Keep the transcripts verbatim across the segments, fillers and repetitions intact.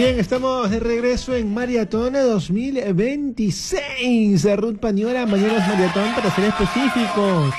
Bien, estamos de regreso en Maratón dos mil veintiséis. Ruth Pañora, mañana es Maratón para ser específicos.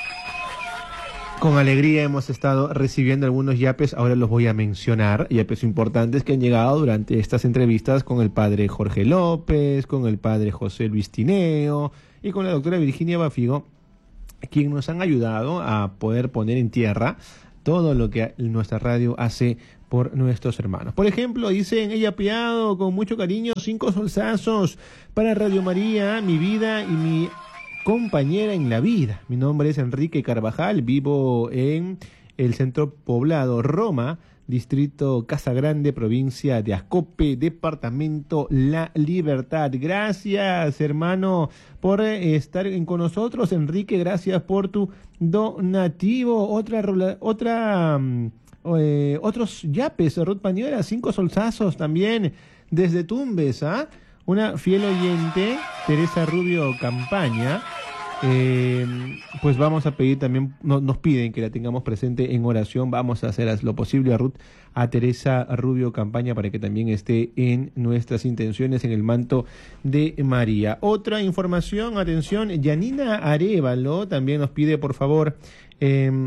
Con alegría hemos estado recibiendo algunos yapes, ahora los voy a mencionar, yapes importantes que han llegado durante estas entrevistas con el padre Jorge López, con el padre José Luis Tineo y con la doctora Virginia Bafigo, quien nos han ayudado a poder poner en tierra todo lo que nuestra radio hace por nuestros hermanos. Por ejemplo, dicen, he yapeado con mucho cariño cinco solsazos para Radio María, mi vida y mi compañera en la vida. Mi nombre es Enrique Carvajal, vivo en el centro poblado Roma, distrito Casa Grande, provincia de Ascope, departamento La Libertad. Gracias, hermano, por estar con nosotros. Enrique, gracias por tu donativo. Otra, otra, eh, otros yapes, Ruth Pañora, cinco solsazos también desde Tumbes, ¿ah? ¿eh? Una fiel oyente, Teresa Rubio Campaña, eh, pues vamos a pedir también, no, nos piden que la tengamos presente en oración, vamos a hacer lo posible a Ruth, a Teresa Rubio Campaña para que también esté en nuestras intenciones en el manto de María. Otra información, atención, Yanina Arévalo también nos pide por favor, eh,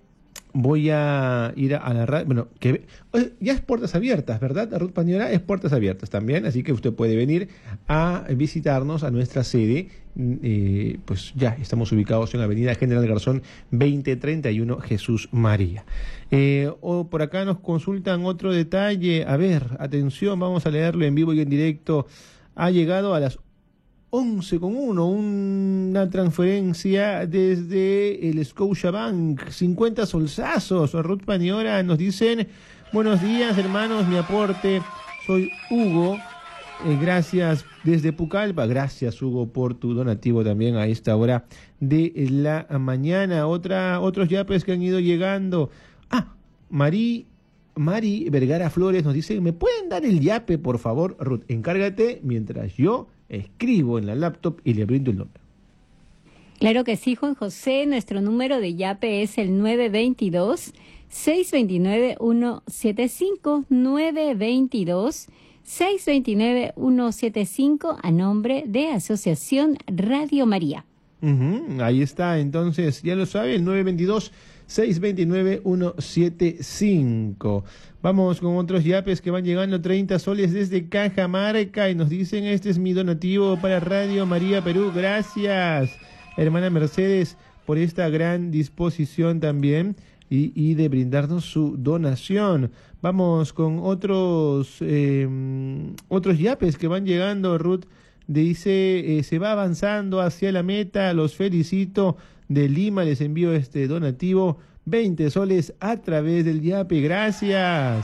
voy a ir a la radio, bueno, que ya es puertas abiertas, ¿verdad? Ruth Pañora, es puertas abiertas también, así que usted puede venir a visitarnos a nuestra sede, eh, pues ya estamos ubicados en Avenida General Garzón veinte treinta y uno, Jesús María. Eh, o por acá nos consultan otro detalle, a ver, atención, vamos a leerlo en vivo y en directo, ha llegado a las once con uno, una transferencia desde el Scotiabank, cincuenta solsazos. Ruth Pañora nos dicen, buenos días hermanos, mi aporte, soy Hugo, eh, gracias desde Pucallpa, gracias Hugo por tu donativo también a esta hora de la mañana. Otra, otros yapes que han ido llegando. Ah, Mari, Mari Vergara Flores nos dice, ¿me pueden dar el yape por favor? Ruth, encárgate mientras yo escribo en la laptop y le brindo el número. Claro que sí, Juan José. Nuestro número de yape es el nueve dos dos, seis dos nueve, uno siete cinco, nueve dos dos, seis dos nueve, uno siete cinco, a nombre de Asociación Radio María. Uh-huh, ahí está, entonces, ya lo saben, nueve dos dos, seis dos nueve, uno siete cinco. Vamos con otros yapes que van llegando, treinta soles desde Cajamarca y nos dicen, este es mi donativo para Radio María Perú. Gracias, hermana Mercedes, por esta gran disposición también y, y de brindarnos su donación. Vamos con otros, eh, otros yapes que van llegando, Ruth. Dice, eh, se va avanzando hacia la meta, los felicito, de Lima les envío este donativo, veinte soles a través del yape, gracias.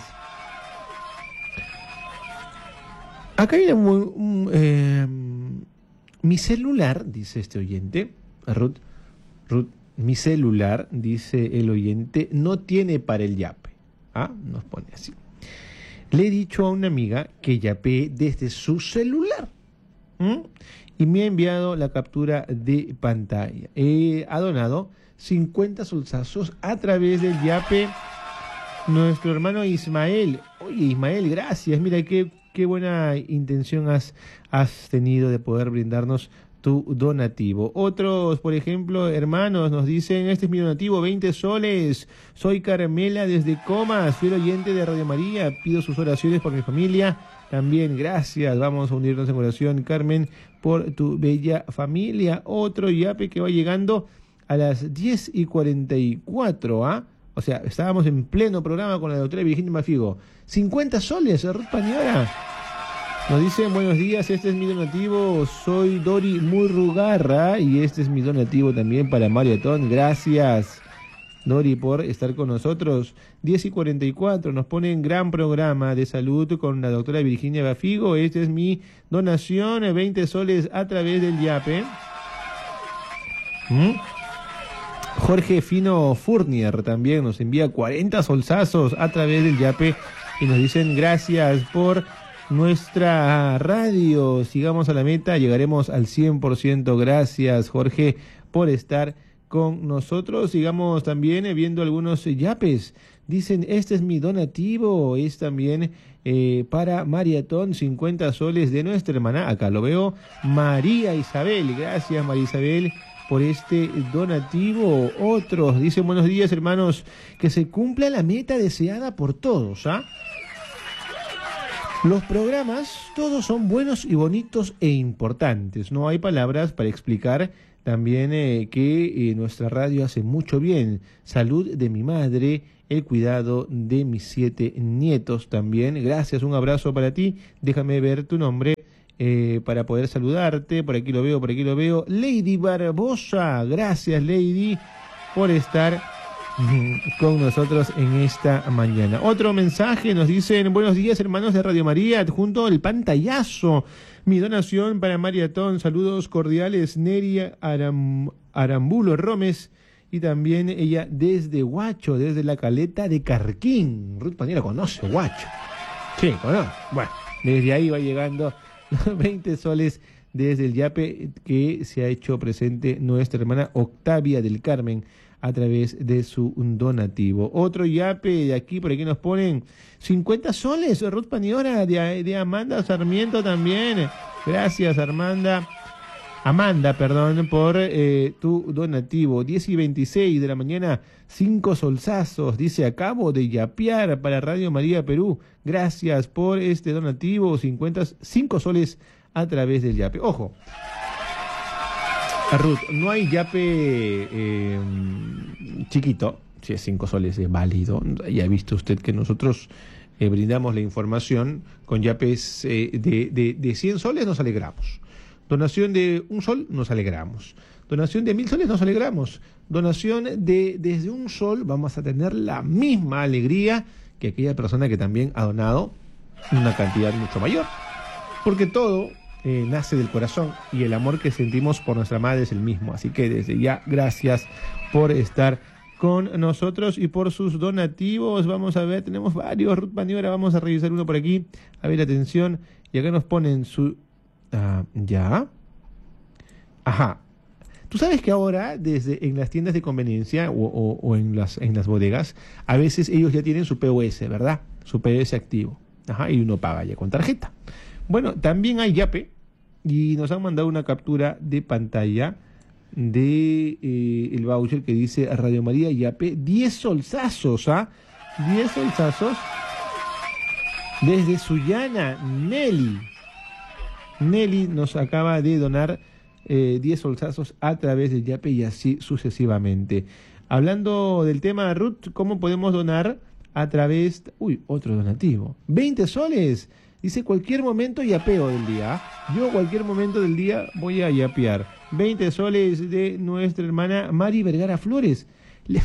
Acá hay un, un, eh, mi celular, dice este oyente, Ruth, Ruth, mi celular, dice el oyente, no tiene para el yape. Ah, nos pone así. Le he dicho a una amiga que yapee desde su celular. ¿Mm? Y me ha enviado la captura de pantalla. Eh, ha donado cincuenta solsazos a través del yape nuestro hermano Ismael. Oye, Ismael, gracias. Mira qué, qué buena intención has, has tenido de poder brindarnos tu donativo. Otros, por ejemplo, hermanos, nos dicen, este es mi donativo, veinte soles. Soy Carmela desde Comas, fiel oyente de Radio María. Pido sus oraciones por mi familia. También, gracias. Vamos a unirnos en oración, Carmen, por tu bella familia. Otro yape que va llegando a las diez y cuarenta y cuatro, ¿ah? O sea, estábamos en pleno programa con la doctora Virginia Bafigo. cincuenta soles, Ruth Pañora. Nos dicen, buenos días, este es mi donativo, soy Dori Murrugarra y este es mi donativo también para Maratón. Gracias, Dori, por estar con nosotros. diez y cuarenta y cuatro, nos ponen gran programa de salud con la doctora Virginia Bafigo. Esta es mi donación, veinte soles a través del yape. ¿Mm? Jorge Fino Fournier también nos envía cuarenta solsazos a través del yape y nos dicen gracias por nuestra radio. Sigamos a la meta, llegaremos al cien por ciento. Gracias, Jorge, por estar con nosotros. Sigamos también viendo algunos yapes. Dicen, este es mi donativo, es también eh, para Maratón, cincuenta soles de nuestra hermana, acá lo veo, María Isabel. Gracias, María Isabel, por este donativo. Otros dicen: buenos días, hermanos, que se cumpla la meta deseada por todos, ¿ah? Los programas todos son buenos y bonitos e importantes. No hay palabras para explicar también eh, que eh, nuestra radio hace mucho bien. Salud de mi madre, el cuidado de mis siete nietos también. Gracias, un abrazo para ti. Déjame ver tu nombre eh, para poder saludarte. Por aquí lo veo, por aquí lo veo. Lady Barbosa. Gracias, Lady, por estar con nosotros en esta mañana. Otro mensaje, nos dicen: buenos días, hermanos de Radio María, adjunto el pantallazo, mi donación para Maratón. Saludos cordiales, Neria Aram, Arambulo Romes, y también ella desde Huacho, desde la caleta de Carquín. Ruth Paniera conoce Huacho. Sí, conoce. Bueno, desde ahí va llegando los veinte soles desde el yape que se ha hecho presente nuestra hermana Octavia del Carmen a través de su donativo. Otro yape de aquí, por aquí nos ponen cincuenta soles, Ruth Paniora, de, de Amanda Sarmiento también. Gracias, Armanda. Amanda, perdón, por eh, tu donativo. diez y veintiséis de la mañana, cinco solsazos. Dice: acabo de yapear para Radio María Perú. Gracias por este donativo, cincuenta, cinco soles a través del yape. Ojo, Ruth, no hay yape eh, chiquito. Si es cinco soles es válido. Ya ha visto usted que nosotros eh, brindamos la información con yapes eh, de, de, de cien soles, nos alegramos. Donación de un sol, nos alegramos. Donación de mil soles, nos alegramos. Donación de desde un sol, vamos a tener la misma alegría que aquella persona que también ha donado una cantidad mucho mayor. Porque todo Eh, nace del corazón y el amor que sentimos por nuestra madre es el mismo. Así que desde ya, gracias por estar con nosotros y por sus donativos. Vamos a ver, tenemos varios, Ruth Paniora, vamos a revisar uno por aquí. A ver, atención, y acá nos ponen su... Uh, ya. Ajá. Tú sabes que ahora, desde en las tiendas de conveniencia o, o, o en, las, en las bodegas, a veces ellos ya tienen su P O S, ¿verdad? Su P O S activo. Ajá, y uno paga ya con tarjeta. Bueno, también hay yape. Y nos han mandado una captura de pantalla de eh, el voucher que dice Radio María Yape, diez solsazos, ¿ah? diez solsazos desde Sullana. Nelly. Nelly nos acaba de donar eh, diez solsazos a través del Yape y así sucesivamente. Hablando del tema, Ruth, ¿cómo podemos donar a través... Uy, otro donativo. veinte soles. Dice: cualquier momento yapeo del día. Yo cualquier momento del día voy a yapear. veinte soles de nuestra hermana Mari Vergara Flores. Le...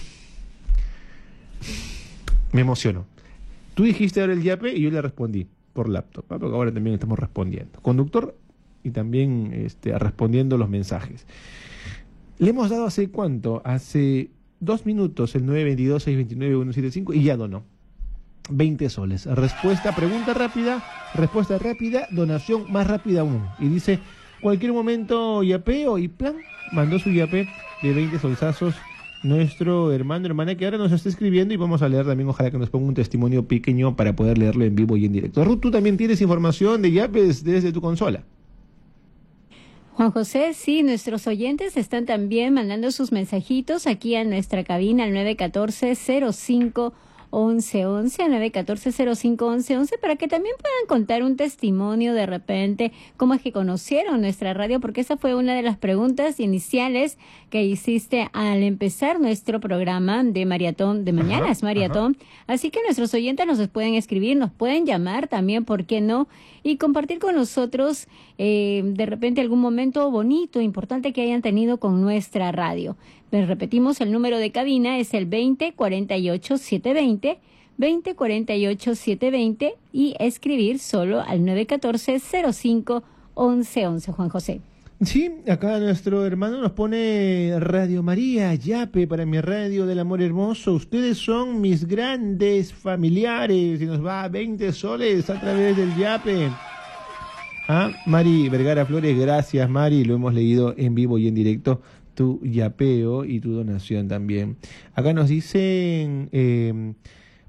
Me emociono. Tú dijiste ahora el yape y yo le respondí por laptop, ¿eh? Porque ahora también estamos respondiendo. Conductor y también este, respondiendo los mensajes. Le hemos dado hace cuánto, hace dos minutos, el nueve veintidós, seis veintinueve, ciento setenta y cinco y ya donó. veinte soles. Respuesta, pregunta rápida, respuesta rápida, donación más rápida aún. Y dice, cualquier momento yapeo y plan, mandó su yape de veinte solsazos nuestro hermano, hermana que ahora nos está escribiendo y vamos a leer también, ojalá que nos ponga un testimonio pequeño para poder leerlo en vivo y en directo. Ruth, tú también tienes información de yapes desde tu consola. Juan José, sí, nuestros oyentes están también mandando sus mensajitos aquí a nuestra cabina al nueve uno cuatro, cero cinco once once, nueve uno cuatro, cero cinco once once, para que también puedan contar un testimonio de repente, cómo es que conocieron nuestra radio, porque esa fue una de las preguntas iniciales que hiciste al empezar nuestro programa de Maratón, de Mañanas Maratón. Así que nuestros oyentes nos pueden escribir, nos pueden llamar también, ¿por qué no? Y compartir con nosotros eh, de repente algún momento bonito, importante que hayan tenido con nuestra radio. Les repetimos, el número de cabina es el veinte cuarenta y ocho setecientos veinte, veinte cuarenta y ocho setecientos veinte y escribir solo al nueve uno cuatro, cero cinco once once, Juan José. Sí, acá nuestro hermano nos pone Radio María, Yape para mi radio del amor hermoso. Ustedes son mis grandes familiares y nos va a veinte soles a través del Yape. Ah, Mari Vergara Flores, gracias Mari, lo hemos leído en vivo y en directo, tu yapeo y tu donación también. Acá nos dicen, eh,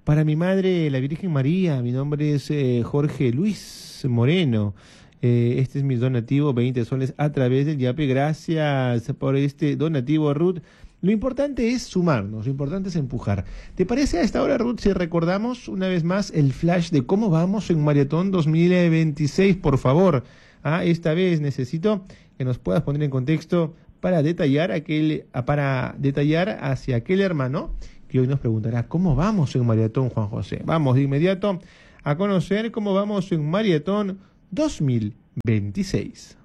Para mi madre, la Virgen María, mi nombre es eh, Jorge Luis Moreno. Eh, este es mi donativo, veinte soles a través del Yape. Gracias por este donativo, Ruth. Lo importante es sumarnos, lo importante es empujar. ¿Te parece a esta hora, Ruth, si recordamos una vez más el flash de cómo vamos en Maratón dos mil veintiséis, por favor? Ah, esta vez necesito que nos puedas poner en contexto para detallar aquel, para detallar hacia aquel hermano que hoy nos preguntará cómo vamos en Maratón, Juan José. Vamos de inmediato a conocer cómo vamos en Maratón dos mil veintiséis.